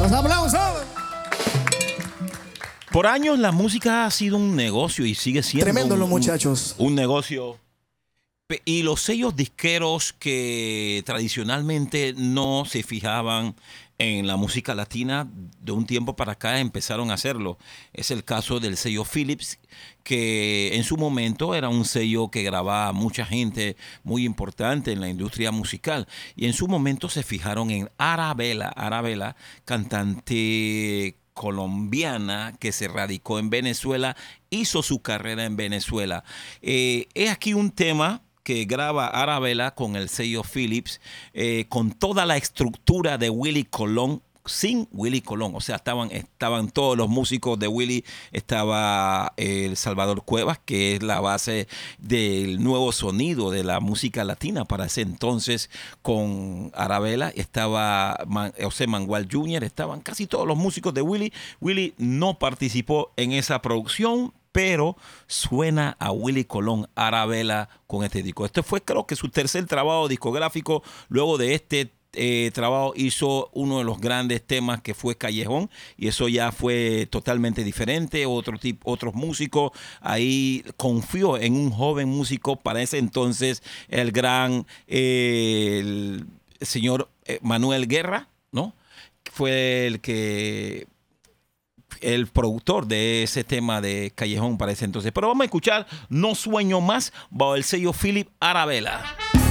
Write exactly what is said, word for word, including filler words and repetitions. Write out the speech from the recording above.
Los aplausos. Por años la música ha sido un negocio y sigue siendo Tremendo un, los muchachos. Un, un negocio. Y los sellos disqueros que tradicionalmente no se fijaban en la música latina, de un tiempo para acá empezaron a hacerlo. Es el caso del sello Philips, que en su momento era un sello que grababa a mucha gente muy importante en la industria musical. Y en su momento se fijaron en Arabella, Arabella, cantante colombiana que se radicó en Venezuela, hizo su carrera en Venezuela. Eh, es aquí un tema que graba Arabella con el sello Philips, eh, con toda la estructura de Willie Colón, sin Willie Colón. O sea, estaban, estaban todos los músicos de Willie. Estaba eh, el Salvador Cuevas, que es la base del nuevo sonido de la música latina para ese entonces, con Arabella. Estaba Man, José Mangual junior Estaban casi todos los músicos de Willie. Willie no participó en esa producción, pero suena a Willie Colón, Arabella, con este disco. Este fue, creo que, su tercer trabajo discográfico. Luego de este eh, trabajo hizo uno de los grandes temas, que fue Callejón, y eso ya fue totalmente diferente. Otro tipo, otros músicos. Ahí confió en un joven músico para ese entonces, el gran eh, el señor eh, Manuel Guerra, ¿no? Fue el que... el productor de ese tema de Callejón para ese entonces. Pero vamos a escuchar No Sueño Más bajo el sello Philip Arabella.